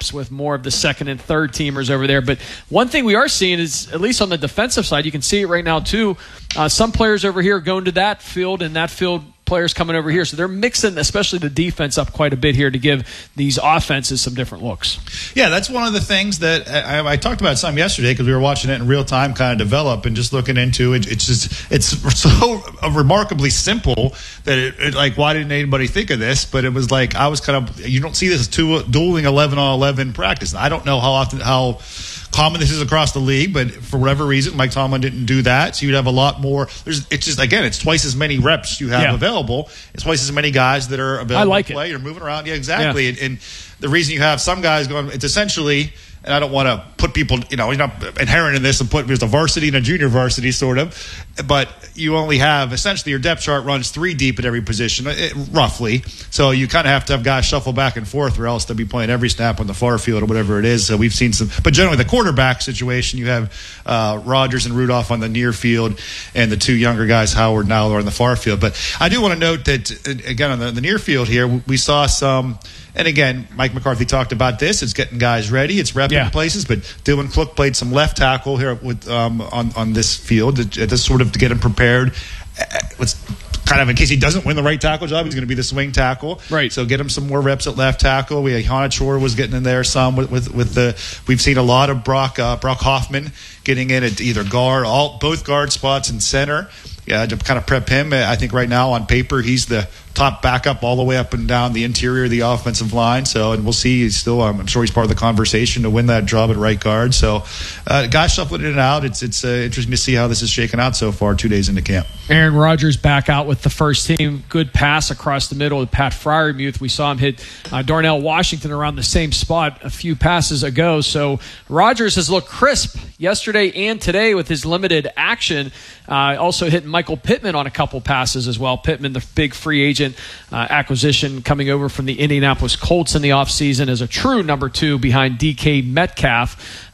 snaps with more of the second and third teamers over there. But one thing we are seeing is, at least on the defensive side, you can see it right now too, some players over here going to that field, and that field players coming over here. So they're mixing, especially the defense, up quite a bit here to give these offenses some different looks. Yeah, that's one of the things that I talked about some yesterday because we were watching it in real time kind of develop and just looking into it. It's so remarkably simple that it like, why didn't anybody think of this? But it was like, I was kind of, you don't see this as dueling 11-on-11 practice. I don't know how common this is across the league, but for whatever reason, Mike Tomlin didn't do that. So you'd have a lot more. It's twice as many reps you have available. It's twice as many guys that are available to play. You're moving around. Yeah, exactly. Yeah. And the reason you have some guys going, it's essentially, and I don't want to put people, you're not inherent in this and put there's a varsity and a junior varsity sort of, but you only have essentially your depth chart runs 3 deep at every position, roughly. So you kind of have to have guys shuffle back and forth, or else they'll be playing every snap on the far field or whatever it is. So we've seen some, but generally the quarterback situation, you have Rogers and Rudolph on the near field, and the 2 younger guys, Howard and Aller, on the far field. But I do want to note that again on the near field here, we saw some. And again, Mike McCarthy talked about this. It's getting guys ready. It's repping places. But Dylan Cook played some left tackle here with on this field, just sort of to get him prepared. Let's kind of, in case he doesn't win the right tackle job, he's going to be the swing tackle. Right. So get him some more reps at left tackle. We had Hanachor was getting in there some with the. We've seen a lot of Brock Hoffman getting in at either guard, both guard spots and center. Yeah, to kind of prep him. I think right now on paper he's the top backup all the way up and down the interior of the offensive line. So, and we'll see. He's still, I'm sure he's part of the conversation to win that job at right guard. So, guys shuffling in and out. It's interesting to see how this is shaking out so far 2 days into camp. Aaron Rodgers back out with the first team. Good pass across the middle with Pat Freiermuth. We saw him hit Darnell Washington around the same spot a few passes ago. So Rodgers has looked crisp yesterday and today with his limited action. Also hitting Michael Pittman on a couple passes as well. Pittman, the big free agent acquisition coming over from the Indianapolis Colts in the offseason as a true number 2 behind DK Metcalf.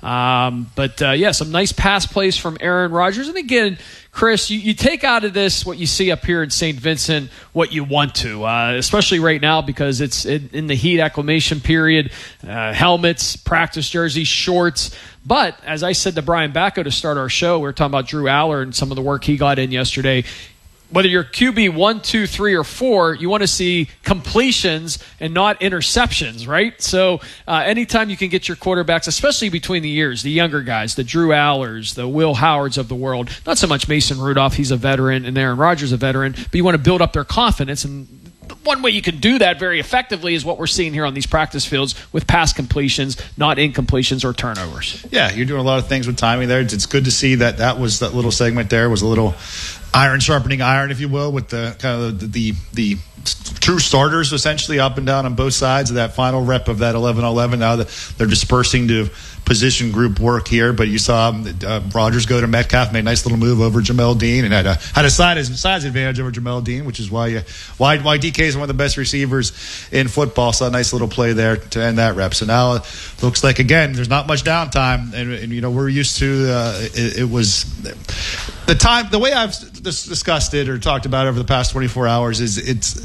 Some nice pass plays from Aaron Rodgers. And again, Chris, you take out of this what you see up here in St. Vincent, what you want to, especially right now because it's in the heat acclimation period, helmets, practice jerseys, shorts. But as I said to Brian Bacco to start our show, we were talking about Drew Aller and some of the work he got in yesterday. Whether you're QB 1, 2, 3, or 4, you want to see completions and not interceptions, right? So anytime you can get your quarterbacks, especially between the years, the younger guys, the Drew Allers, the Will Howards of the world, not so much Mason Rudolph, he's a veteran, and Aaron Rodgers a veteran, but you want to build up their confidence. And one way you can do that very effectively is what we're seeing here on these practice fields with pass completions, not incompletions or turnovers. Yeah, you're doing a lot of things with timing there. It's good to see that little segment there was a little iron sharpening iron, if you will, with the kind of the true starters essentially up and down on both sides of that final rep of that 11-11. Now they're dispersing to position group work here, but you saw Rodgers go to Metcalf, made a nice little move over Jamel Dean, and had a size advantage over Jamel Dean, which is why DK is one of the best receivers in football. Saw a nice little play there to end that rep. So now it looks like, again, there's not much downtime, and we're used to it was the time. The way I've discussed it or talked about it over the past 24 hours is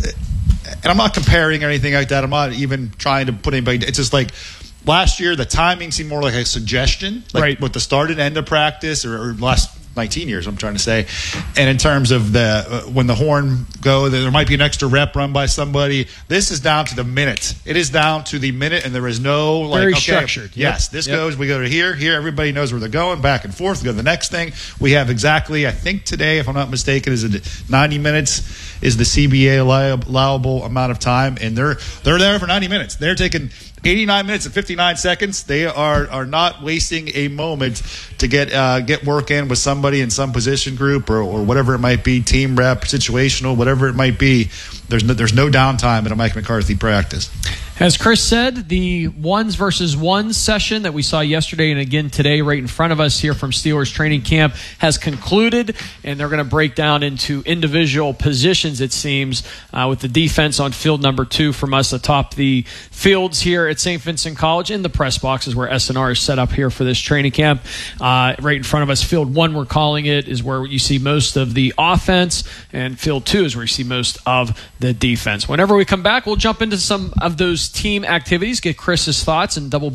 and I'm not comparing or anything like that. I'm not even trying to put anybody. It's just like last year, the timing seemed more like a suggestion, like with the start and end of practice, or last 19 years, I'm trying to say. And in terms of when the horn go, there might be an extra rep run by somebody. This is down to the minute. It is down to the minute, and there is no very structured. Yes, this goes. We go to here. Everybody knows where they're going. Back and forth. We go to the next thing. We have exactly, I think today, if I'm not mistaken, is it 90 minutes is the CBA allowable amount of time, and they're there for 90 minutes. They're taking 89 minutes and 59 seconds. They are not wasting a moment to get work in with somebody in some position group or whatever it might be, team rep, situational, whatever it might be. There's no downtime in a Mike McCarthy practice. As Chris said, the ones versus ones session that we saw yesterday and again today right in front of us here from Steelers training camp has concluded, and they're going to break down into individual positions, it seems, with the defense on field number 2 from us atop the fields here at St. Vincent College in the press boxes where SNR is set up here for this training camp. Right in front of us, field 1, we're calling it, is where you see most of the offense, and field 2 is where you see most of the defense. Whenever we come back, we'll jump into some of those team activities, get Chris's thoughts, and double